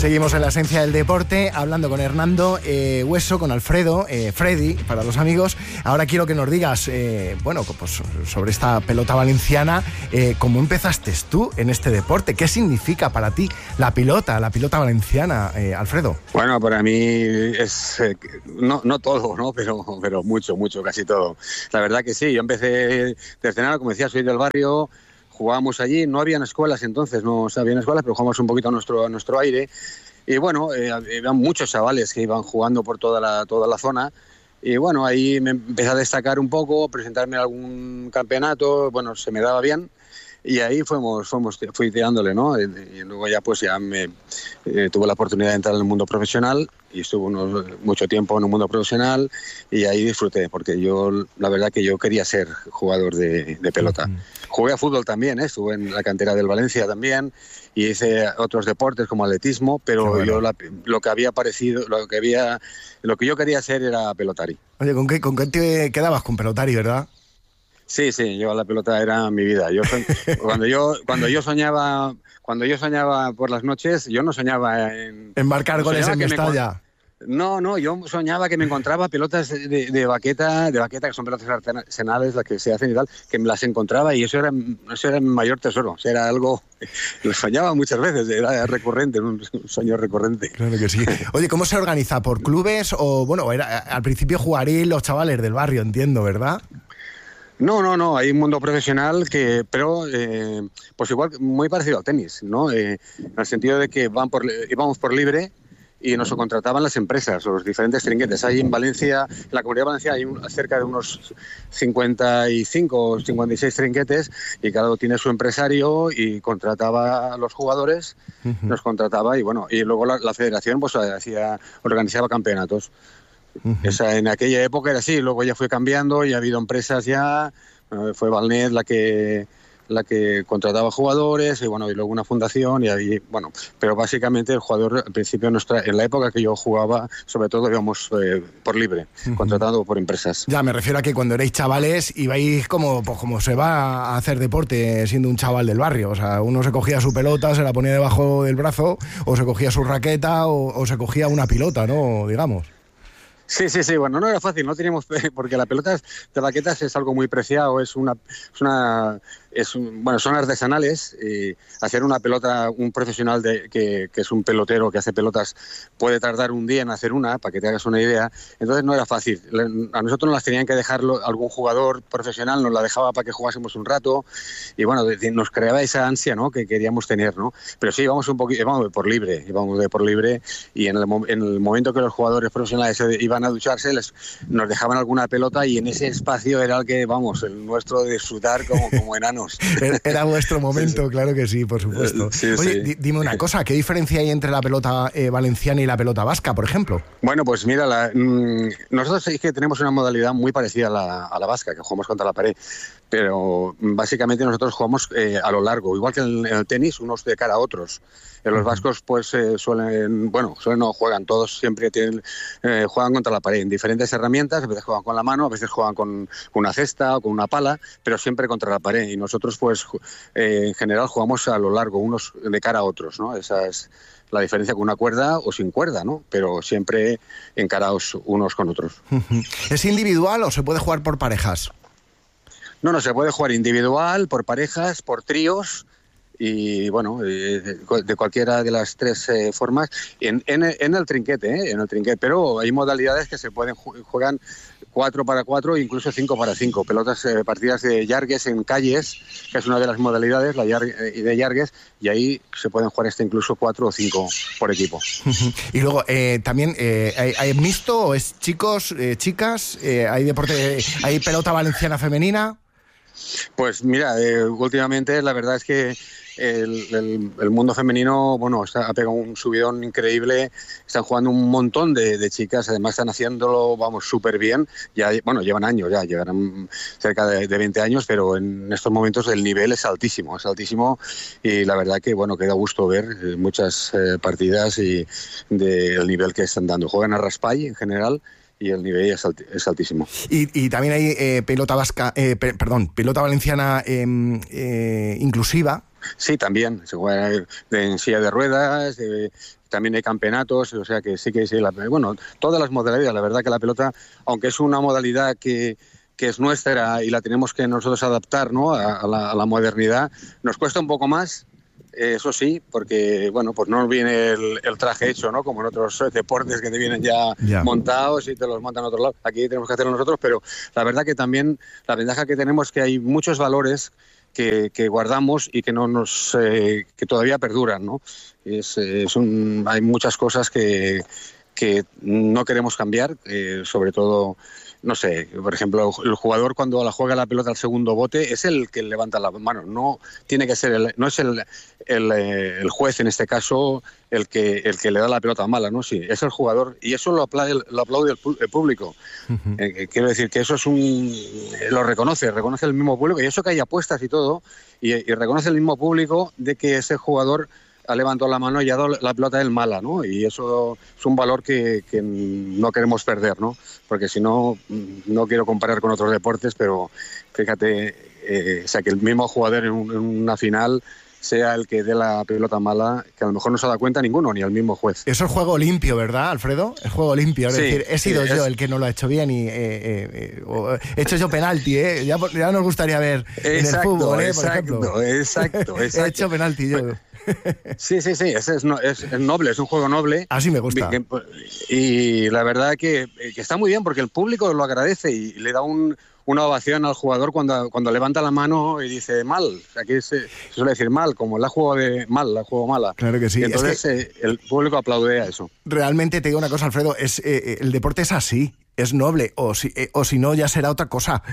Seguimos en la esencia del deporte, hablando con Hernando Hueso, con Alfredo, Freddy, para los amigos. Ahora quiero que nos digas, pues sobre esta pelota valenciana, ¿cómo empezaste tú en este deporte? ¿Qué significa para ti la pelota valenciana, Alfredo? Bueno, para mí es, no todo, ¿no? Pero mucho, casi todo. La verdad que sí, yo empecé desde nada, como decía, soy del barrio. Jugábamos allí, no habían escuelas entonces, no habían escuelas, pero jugábamos un poquito a nuestro aire. Y bueno, había muchos chavales que iban jugando por toda la zona. Y bueno, ahí me empecé a destacar un poco, presentarme a algún campeonato, bueno, se me daba bien. Y ahí fui tirándole, ¿no? Y luego ya tuve la oportunidad de entrar en el mundo profesional y estuve mucho tiempo en un mundo profesional y ahí disfruté, porque la verdad que yo quería ser jugador de pelota. Jugué a fútbol también, estuve en la cantera del Valencia también y hice otros deportes como atletismo, pero bueno, yo lo que yo quería hacer era pelotari. Oye, ¿con qué te quedabas con pelotari, verdad? Sí, yo la pelota era mi vida. Cuando yo soñaba por las noches, yo no soñaba en marcar goles en Mestalla. No, yo soñaba que me encontraba pelotas de baqueta, que son pelotas artesanales, las que se hacen y tal, que me las encontraba y eso era mi mayor tesoro. O sea, era algo, lo soñaba muchas veces, era recurrente, un sueño recurrente. Claro que sí. Oye, ¿cómo se organiza? ¿Por clubes o, al principio jugarían los chavales del barrio, entiendo, ¿verdad? No, hay un mundo profesional pero pues igual, muy parecido al tenis, ¿no? En el sentido de que íbamos por libre y nos contrataban las empresas, los diferentes trinquetes. Hay en Valencia, en la Comunidad de Valencia, hay cerca de unos 55 o 56 trinquetes y cada uno tiene su empresario y contrataba a los jugadores, nos contrataba y bueno, y luego la federación pues organizaba campeonatos. En aquella época era así, luego ya fue cambiando y ha habido empresas ya, fue Valnet la que contrataba jugadores y bueno, y luego una fundación y ahí, bueno, pero básicamente el jugador al principio en la época que yo jugaba, sobre todo íbamos por libre, contratado por empresas. Ya, me refiero a que cuando erais chavales ibais como se va a hacer deporte siendo un chaval del barrio, o sea, uno se cogía su pelota, se la ponía debajo del brazo, o se cogía su raqueta o se cogía una pilota, ¿no? Digamos. Sí, bueno, no era fácil, no teníamos, porque la pelota de raquetas es algo muy preciado, son artesanales, y hacer una pelota, un profesional que es un pelotero que hace pelotas, puede tardar un día en hacer una, para que te hagas una idea, entonces no era fácil. A nosotros nos las tenían que dejar algún jugador profesional, nos la dejaba para que jugásemos un rato, y bueno, nos creaba esa ansia, ¿no?, que queríamos tener, ¿no? Pero sí, íbamos de por libre, y en el momento que los jugadores profesionales iban a ducharse, nos dejaban alguna pelota y en ese espacio era el nuestro de disfrutar como enanos. Era vuestro momento, sí. Claro que sí, por supuesto. Oye, dime una cosa, ¿qué diferencia hay entre la pelota valenciana y la pelota vasca, por ejemplo? Bueno, pues mira, nosotros es que tenemos una modalidad muy parecida a la vasca, que jugamos contra la pared, pero básicamente nosotros jugamos a lo largo, igual que en el tenis, unos de cara a otros. Los vascos pues no juegan, todos siempre juegan contra la pared en diferentes herramientas, a veces juegan con la mano, a veces juegan con una cesta o con una pala, pero siempre contra la pared, y nosotros pues en general jugamos a lo largo, unos de cara a otros, ¿no? Esa es la diferencia, con una cuerda o sin cuerda, ¿no? Pero siempre encarados unos con otros. ¿Es individual o se puede jugar por parejas? No, se puede jugar individual, por parejas, por tríos, y bueno, de cualquiera de las tres formas en el trinquete, pero hay modalidades que se pueden juegan 4x4 e incluso 5x5, pelotas partidas de llargues en calles, que es una de las modalidades de llargues, y ahí se pueden jugar incluso 4 o 5 por equipo. Y luego también hay mixto, o es chicos, chicas, hay deporte, hay pelota valenciana femenina. Pues mira, últimamente la verdad es que el mundo femenino, bueno, ha pegado un subidón increíble, están jugando un montón de chicas, además están haciéndolo, súper bien, llevan años, llevarán cerca de 20 años, pero en estos momentos el nivel es altísimo, y la verdad que, bueno, que da gusto ver muchas partidas y del nivel que están dando. Juegan a raspall en general, y el nivel es altísimo. Y también hay pelota valenciana inclusiva, Sí, también, se juega en silla de ruedas, también hay campeonatos, o sea que sí, bueno, todas las modalidades. La verdad que la pelota, aunque es una modalidad que es nuestra y la tenemos que nosotros adaptar, ¿no?, a la modernidad, nos cuesta un poco más. Eso sí, porque bueno, pues no viene el traje hecho, ¿no?, como en otros deportes que te vienen ya montados y te los montan a otro lado. Aquí tenemos que hacerlo nosotros, pero la verdad que también la ventaja que tenemos es que hay muchos valores que guardamos y que que todavía perduran, ¿no? Hay muchas cosas que no queremos cambiar, sobre todo. No sé, por ejemplo, el jugador cuando la juega la pelota al segundo bote es el que levanta la mano, no tiene que ser no es el juez en este caso el que le da la pelota mala, ¿no? Sí, es el jugador, y eso lo aplaude el público. Uh-huh. Quiero decir que eso lo reconoce el mismo público, y eso que hay apuestas y todo, y reconoce el mismo público de que ese jugador ha levantado la mano y ha dado la pelota él mala, ¿no? Y eso es un valor que no queremos perder, ¿no? Porque si no, no quiero comparar con otros deportes, pero fíjate, o sea, que el mismo jugador en una final sea el que dé la pelota mala, que a lo mejor no se da cuenta ninguno, ni el mismo juez. Eso es juego limpio, ¿verdad, Alfredo? Es juego limpio, es decir, he sido yo el que no lo ha hecho bien y he hecho yo penalti, ¿eh? Ya nos gustaría ver en el fútbol, por ejemplo. Exacto. He hecho penalti yo. Sí, es noble, es un juego noble. Así me gusta. Y la verdad que está muy bien porque el público lo agradece y le da una ovación al jugador cuando levanta la mano y dice mal. Aquí se suele decir mal, como la juego mala. Claro que sí. Y entonces el público aplaude a eso. Realmente te digo una cosa, Alfredo, el deporte es así. Es noble, o si no ya será otra cosa.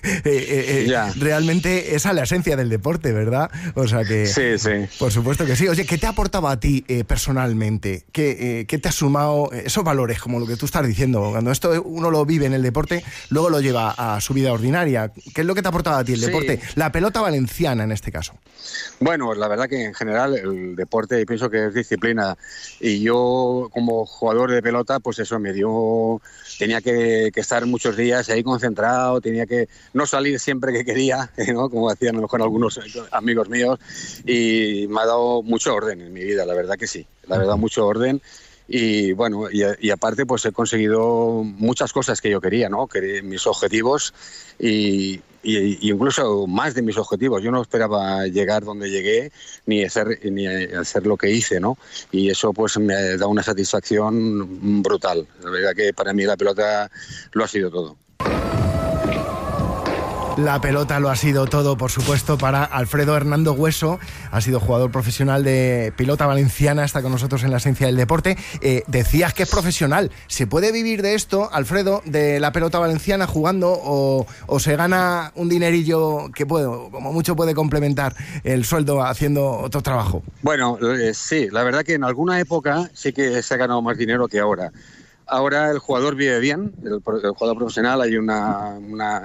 Realmente esa es la esencia del deporte, ¿verdad? O sea que... Sí. Por supuesto que sí. Oye, ¿qué te aportaba a ti personalmente? ¿Qué te ha sumado esos valores, como lo que tú estás diciendo? Cuando esto uno lo vive en el deporte, luego lo lleva a su vida ordinaria. ¿Qué es lo que te ha aportado a ti el deporte? La pelota valenciana, en este caso. Bueno, la verdad que en general el deporte pienso que es disciplina, y yo como jugador de pelota, pues eso tenía que estar muchos días ahí concentrado, tenía que no salir siempre que quería, ¿no?, como hacían a lo mejor algunos amigos míos, y me ha dado mucho orden en mi vida, la verdad que sí, la verdad mucho orden. Y bueno, y aparte pues he conseguido muchas cosas que yo quería, ¿no?, mis objetivos, y incluso más de mis objetivos. Yo no esperaba llegar donde llegué ni hacer lo que hice, ¿no? Y eso pues me da una satisfacción brutal. La verdad que para mí la pelota lo ha sido todo. La pelota lo ha sido todo, por supuesto, para Alfredo Hernando Hueso. Ha sido jugador profesional de pelota valenciana, está con nosotros en la esencia del deporte. Decías que es profesional. ¿Se puede vivir de esto, Alfredo, de la pelota valenciana jugando, o se gana un dinerillo que como mucho puede complementar el sueldo haciendo otro trabajo? Bueno, sí, la verdad que en alguna época sí que se ha ganado más dinero que ahora. Ahora el jugador vive bien, el jugador profesional, hay una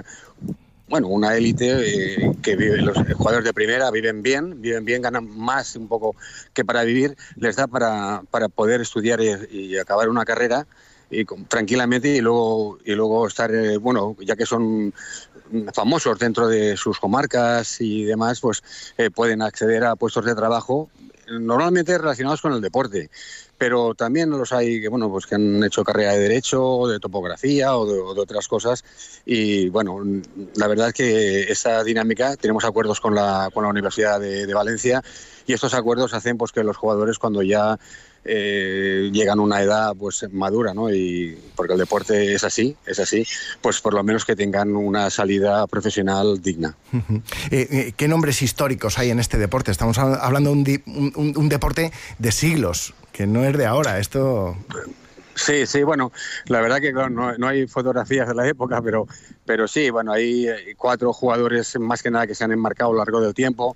élite que vive, los jugadores de primera viven bien, ganan más un poco que para vivir, les da para poder estudiar y acabar una carrera tranquilamente, y luego estar, ya que son famosos dentro de sus comarcas y demás, pues pueden acceder a puestos de trabajo normalmente relacionados con el deporte. Pero también los hay que han hecho carrera de Derecho, de Topografía o de otras cosas. Y bueno, la verdad es que esa dinámica, tenemos acuerdos con la Universidad de Valencia, y estos acuerdos hacen pues que los jugadores, cuando ya llegan a una edad pues madura, ¿no?, y porque el deporte es así, pues por lo menos que tengan una salida profesional digna. ¿Qué nombres históricos hay en este deporte? Estamos hablando de un deporte de siglos, que no es de ahora, esto... Sí, bueno, la verdad que claro, no hay fotografías de la época, pero sí, bueno, hay 4 jugadores más que nada que se han enmarcado a lo largo del tiempo.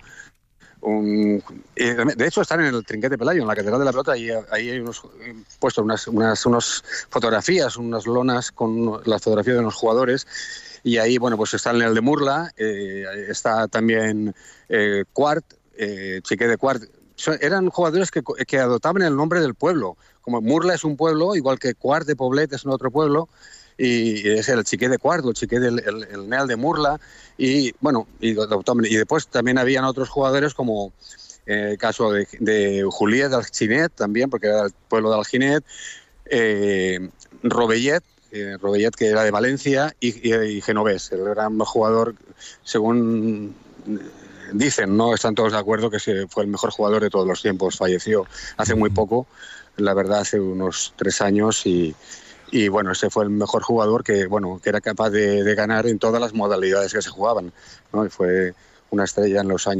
De hecho están en el Trinquete Pelayo, en la Catedral de la Pelota, y ahí hay puestos unas fotografías, unas lonas con las fotografías de los jugadores, y ahí pues está en el de Murla, está también Quart, Chiqué de Quart. Eran jugadores que adoptaban el nombre del pueblo, como Murla es un pueblo, igual que Quart de Poblet es un otro pueblo, y es el Chiqué de Quart, el Chiqué el Neal de Murla, y después también habían otros jugadores como caso de Juliet de Alginet también, porque era del pueblo de Alginet, Robellet, que era de Valencia, y Genovés, el gran jugador, según dicen, no están todos de acuerdo, que fue el mejor jugador de todos los tiempos. Falleció hace muy poco, la verdad, hace unos 3 años, y bueno, ese fue el mejor jugador que era capaz de ganar en todas las modalidades que se jugaban, ¿no? Y fue una estrella en los años